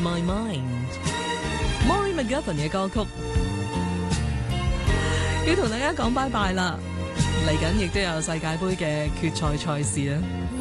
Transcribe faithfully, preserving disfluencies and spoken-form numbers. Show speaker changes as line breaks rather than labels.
My Mind》，Maury McGovern 嘅歌曲，要同大家講拜拜啦。嚟緊亦都有世界盃嘅決賽賽事啊！